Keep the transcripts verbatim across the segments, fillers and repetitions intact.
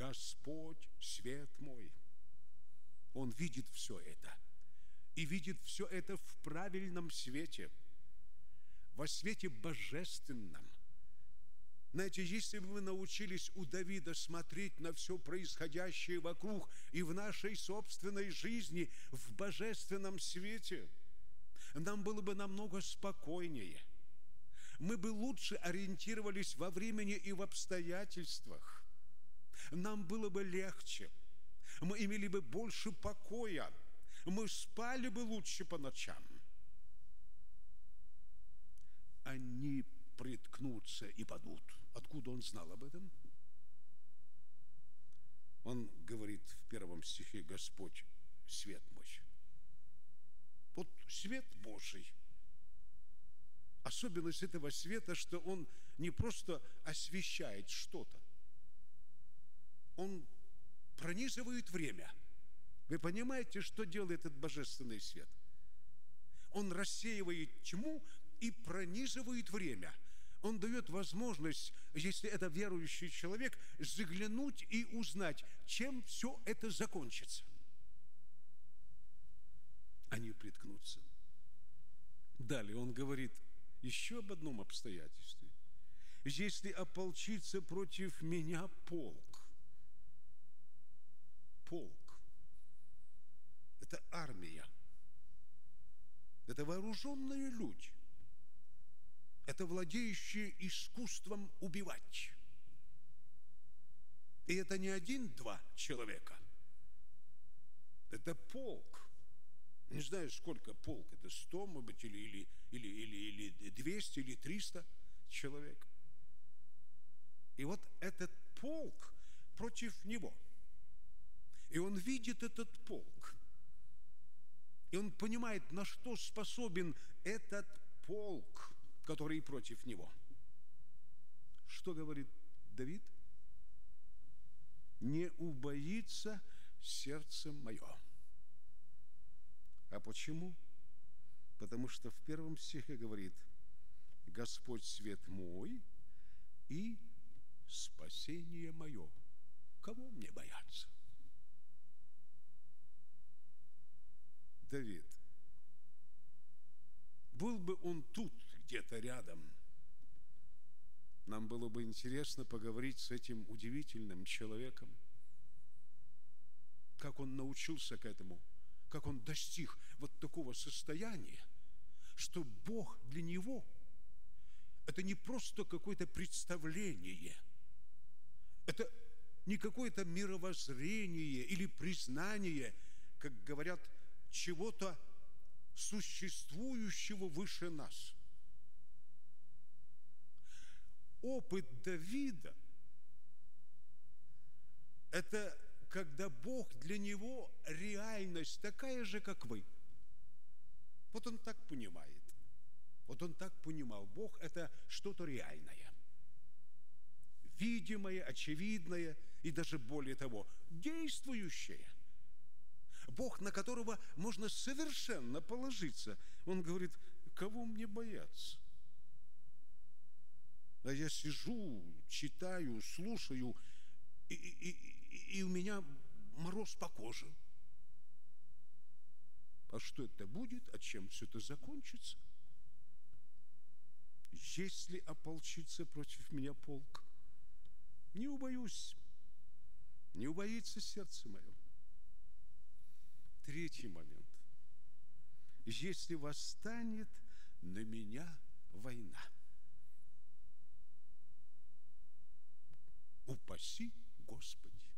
Господь, свет мой. Он видит все это. И видит все это в правильном свете, во свете божественном. Знаете, если бы вы научились у Давида смотреть на все происходящее вокруг и в нашей собственной жизни в божественном свете, нам было бы намного спокойнее. Мы бы лучше ориентировались во времени и в обстоятельствах. Нам было бы легче. Мы имели бы больше покоя. Мы спали бы лучше по ночам. Они приткнутся и падут. Откуда он знал об этом? Он говорит в первом стихе: Господь, свет мой. Вот свет Божий. Особенность этого света, что он не просто освещает что-то, он пронизывает время. Вы понимаете, что делает этот божественный свет? Он рассеивает тьму и пронизывает время. Он дает возможность, если это верующий человек, заглянуть и узнать, чем все это закончится. Они приткнутся. Далее он говорит еще об одном обстоятельстве. Если ополчится против меня полк, полк, это армия, это вооруженные люди, это владеющие искусством убивать. И это не один-два человека, это полк. Не знаю, сколько полк, это сто, может быть, или, или, или, или, или двести, или триста человек. И вот этот полк против него. И он видит этот полк. И он понимает, на что способен этот полк, который против него. Что говорит Давид? Не убоится сердце мое. А почему? Потому что в первом стихе говорит: Господь свет мой и спасение мое. Кого мне бояться? Давид. Был бы он тут, где-то рядом, нам было бы интересно поговорить с этим удивительным человеком, как он научился к этому, как он достиг вот такого состояния, что Бог для него – это не просто какое-то представление, это не какое-то мировоззрение или признание, как говорят, чего-то существующего выше нас. Опыт Давида – это когда Бог для него реальность такая же, как вы. Вот он так понимает. Вот он так понимал. Бог – это что-то реальное, видимое, очевидное и даже более того, действующее. Бог, на которого можно совершенно положиться. Он говорит: кого мне бояться? А я сижу, читаю, слушаю, и, и, и, и у меня мороз по коже. А что это будет? А чем все это закончится? Если ополчится против меня полк, не убоюсь, не убоится сердце мое. Третий момент. Если восстанет на меня война, упаси Господи.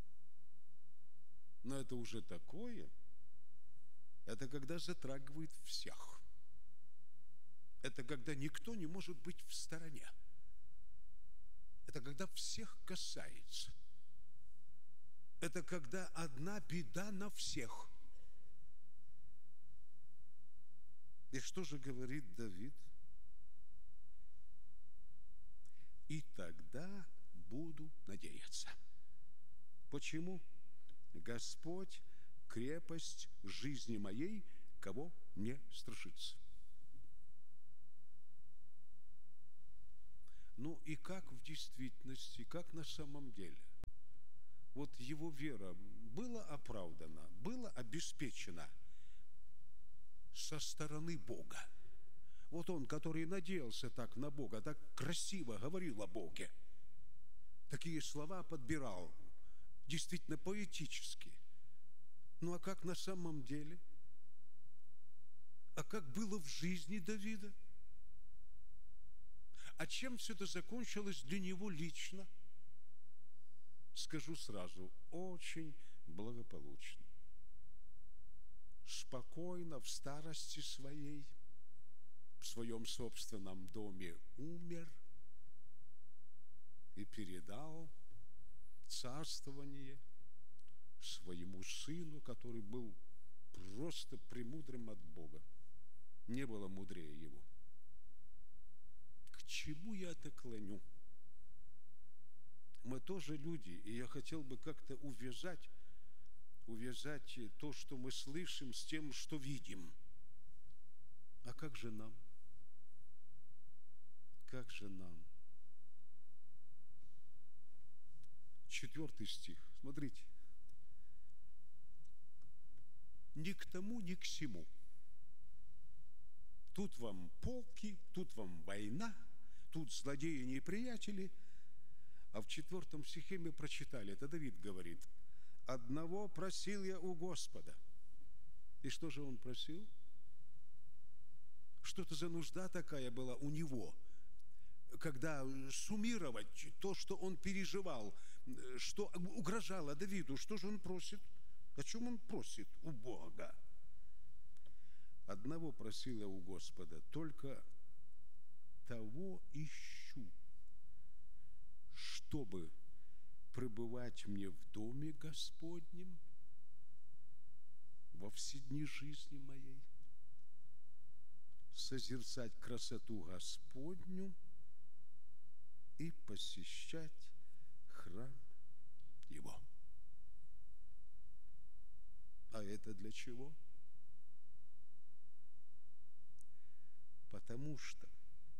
Но это уже такое, это когда затрагивает всех. Это когда никто не может быть в стороне. Это когда всех касается. Это когда одна беда на всех. И что же говорит Давид? И тогда буду надеяться. Почему? Господь – крепость жизни моей, кого мне страшиться. Ну и как в действительности, как на самом деле вот его вера была оправдана, была обеспечена со стороны Бога. Вот он, который надеялся так на Бога, так красиво говорил о Боге, такие слова подбирал, действительно поэтически. Ну а как на самом деле? А как было в жизни Давида? А чем все это закончилось для него лично? Скажу сразу, очень благополучно. Спокойно в старости своей, в своем собственном доме умер и передал царствование своему сыну, который был просто премудрым от Бога. Не было мудрее его. К чему я это клоню? Мы тоже люди, и я хотел бы как-то увязать, увязать то, что мы слышим, с тем, что видим. А как же нам? Как же нам? Четвертый стих. Смотрите. Ни к тому, ни к сему. Тут вам полки, тут вам война, тут злодеи, неприятели. А в четвертом стихе мы прочитали, это Давид говорит: «Одного просил я у Господа». И что же он просил? Что-то за нужда такая была у него, когда суммировать то, что он переживал, что угрожало Давиду, что же он просит? О чем он просит у Бога? Одного просил я у Господа, только того ищу, чтобы пребывать мне в доме Господнем во все дни жизни моей, созерцать красоту Господню и посещать храм Его. А это для чего? Потому что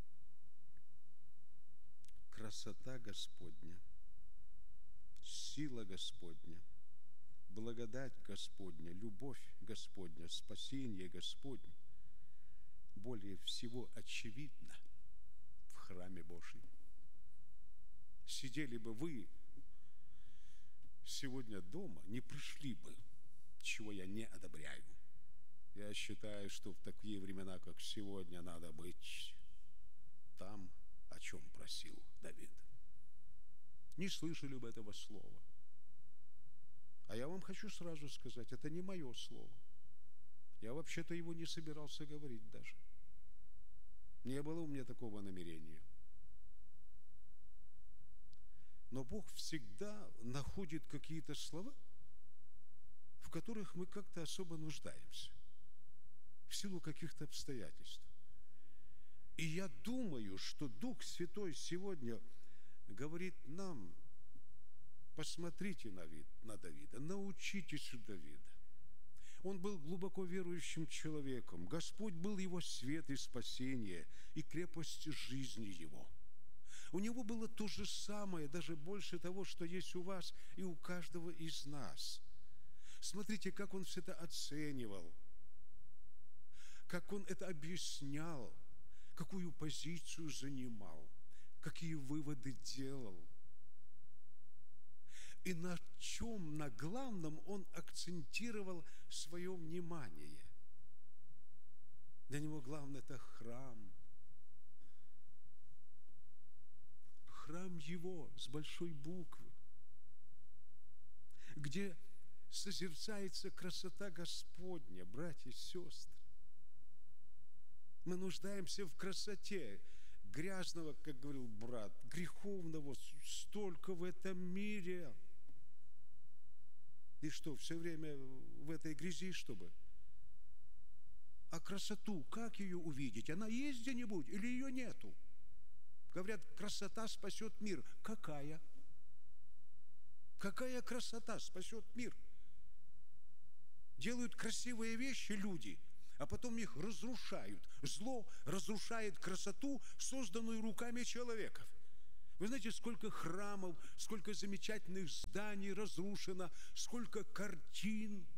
красота Господня, сила Господня, благодать Господня, любовь Господня, спасение Господне более всего очевидно в храме Божьем. Сидели бы вы сегодня дома, не пришли бы, чего я не одобряю. Я считаю, что в такие времена, как сегодня, надо быть там, о чем просил Давид. Не слышали бы этого слова. А я вам хочу сразу сказать, это не мое слово. Я вообще-то его не собирался говорить даже. Не было у меня такого намерения. Но Бог всегда находит какие-то слова, в которых мы как-то особо нуждаемся, в силу каких-то обстоятельств. И я думаю, что Дух Святой сегодня говорит нам: посмотрите на, вид, на Давида, научитесь у Давида. Он был глубоко верующим человеком. Господь был его свет и спасение, и крепость жизни его. У него было то же самое, даже больше того, что есть у вас и у каждого из нас. Смотрите, как он все это оценивал, как он это объяснял, какую позицию занимал, какие выводы делал. И на чем, на главном он акцентировал свое внимание. Для него главное – это храм. Храм его с большой буквы, где созерцается красота Господня, братья и сестры. Мы нуждаемся в красоте грязного, как говорил брат, греховного, столько в этом мире. И что, все время в этой грязи, чтобы? А красоту, как ее увидеть? Она есть где-нибудь или ее нету? Говорят, красота спасет мир. Какая? Какая красота спасет мир? Делают красивые вещи люди, а потом их разрушают. Зло разрушает красоту, созданную руками человеков. Вы знаете, сколько храмов, сколько замечательных зданий разрушено, сколько картин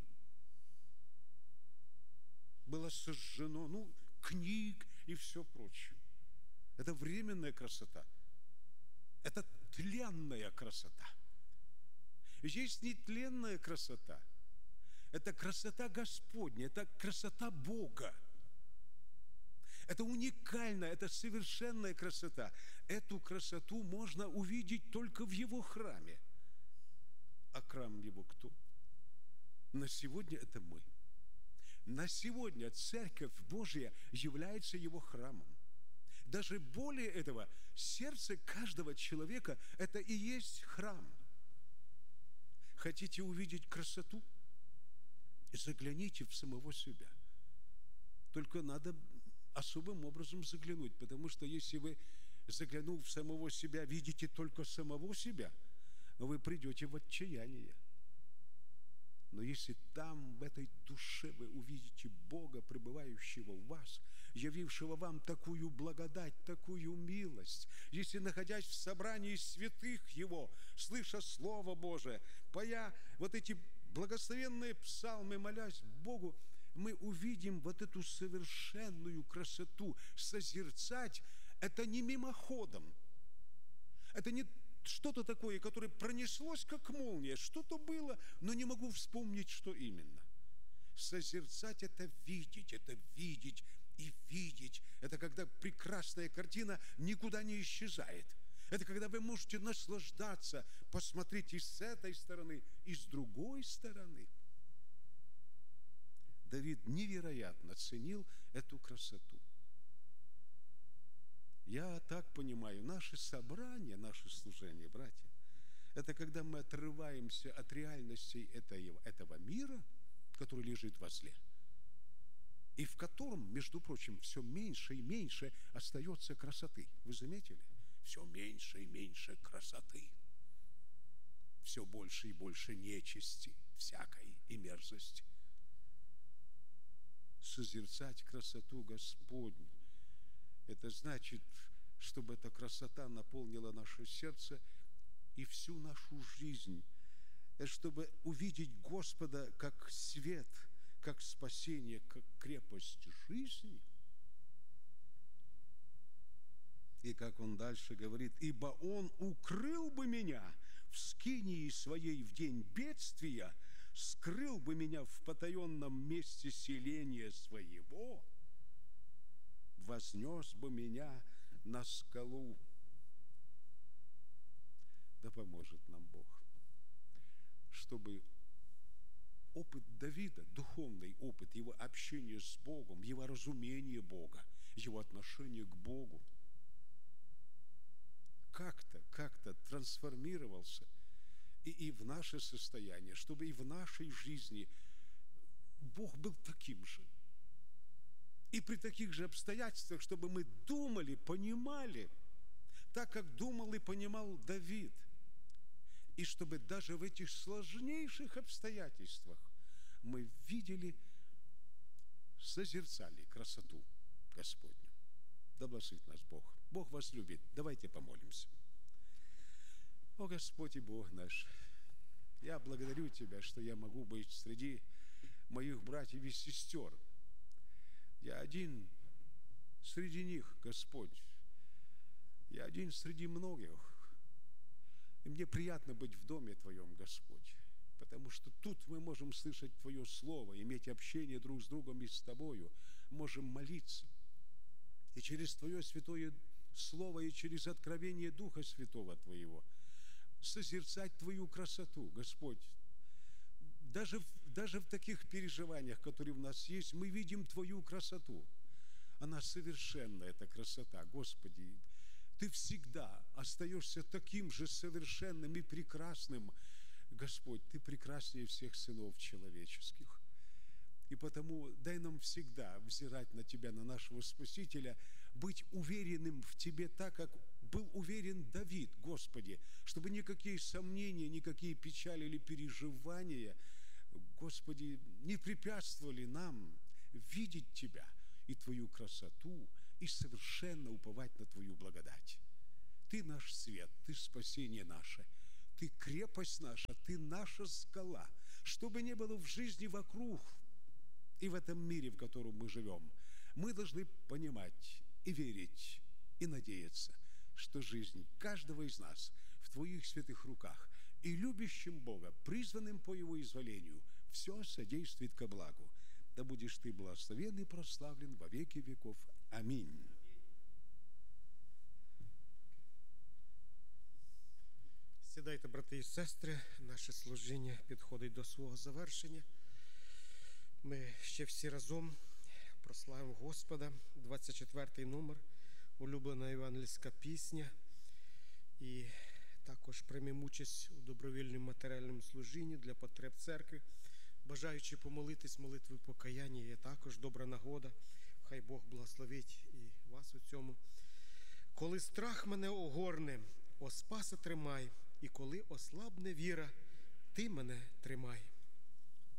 было сожжено, ну, книг и все прочее. Это временная красота. Это тленная красота. Есть нетленная красота. Это красота Господня, это красота Бога. Это уникальная, это совершенная красота. Эту красоту можно увидеть только в Его храме. А храм Его кто? На сегодня это мы. На сегодня Церковь Божья является Его храмом. Даже более этого, сердце каждого человека – это и есть храм. Хотите увидеть красоту? Загляните в самого себя. Только надо особым образом заглянуть, потому что если вы, заглянув в самого себя, видите только самого себя, вы придете в отчаяние. Но если там, в этой душе, вы увидите Бога, пребывающего в вас, явившего вам такую благодать, такую милость, если, находясь в собрании святых Его, слыша Слово Божие, поя вот эти благословенные псалмы, молясь Богу, мы увидим вот эту совершенную красоту. Созерцать – это не мимоходом. Это не что-то такое, которое пронеслось, как молния. Что-то было, но не могу вспомнить, что именно. Созерцать – это видеть, это видеть и видеть. Это когда прекрасная картина никуда не исчезает. Это когда вы можете наслаждаться, посмотреть и с этой стороны, и с другой стороны. Давид невероятно ценил эту красоту. Я так понимаю, наши собрания, наши служения, братья, это когда мы отрываемся от реальностей этого, этого мира, который лежит во зле, и в котором, между прочим, все меньше и меньше остается красоты. Вы заметили? Все меньше и меньше красоты. Все больше и больше нечисти всякой и мерзости. Созерцать красоту Господню – это значит, чтобы эта красота наполнила наше сердце и всю нашу жизнь, чтобы увидеть Господа как свет, как спасение, как крепость жизни. И как он дальше говорит: «Ибо Он укрыл бы меня в скинии своей в день бедствия, скрыл бы меня в потаенном месте селения своего, вознес бы меня на скалу». Да поможет нам Бог, чтобы опыт Давида, духовный опыт, его общение с Богом, его разумение Бога, его отношение к Богу как-то, как-то трансформировался и, и в наше состояние, чтобы и в нашей жизни Бог был таким же. И при таких же обстоятельствах, чтобы мы думали, понимали, так как думал и понимал Давид. И чтобы даже в этих сложнейших обстоятельствах мы видели, созерцали красоту Господню. Да благословит нас Бог. Бог вас любит. Давайте помолимся. О Господь и Бог наш, я благодарю Тебя, что я могу быть среди моих братьев и сестер. Я один среди них, Господь. Я один среди многих. И мне приятно быть в доме Твоем, Господь, потому что тут мы можем слышать Твое Слово, иметь общение друг с другом и с Тобою, можем молиться. И через Твое святое Слово, и через откровение Духа Святого Твоего созерцать Твою красоту, Господь. Даже, даже в таких переживаниях, которые у нас есть, мы видим Твою красоту. Она совершенна, эта красота, Господи. Ты всегда остаешься таким же совершенным и прекрасным, Господь. Ты прекраснее всех сынов человеческих. И потому дай нам всегда взирать на Тебя, на нашего Спасителя, быть уверенным в Тебе так, как был уверен Давид, Господи, чтобы никакие сомнения, никакие печали или переживания, Господи, не препятствовали нам видеть Тебя и Твою красоту, и совершенно уповать на Твою благодать. Ты наш свет, Ты спасение наше, Ты крепость наша, Ты наша скала. Что бы ни было в жизни вокруг и в этом мире, в котором мы живем, мы должны понимать и верить, и надеяться, что жизнь каждого из нас в Твоих святых руках, и любящим Бога, призванным по Его изволению, все содействует ко благу. Да будешь Ты благословен и прославлен во веки веков. Аминь. Сідайте, брати і сестри, наше служіння підходить до свого завершення. Ми ще всі разом прославимо Господа. двадцять четвертий номер, улюблена євангельська пісня. І також приймемо участь у добровільному матеріальному служінні для потреб церкви. Бажаючи помолитись молитвою покаяння, є також добра нагода. Хай Бог благословить і вас у цьому. Коли страх мене огорне, о Спасе тримай, і коли ослабне віра, Ти мене тримай.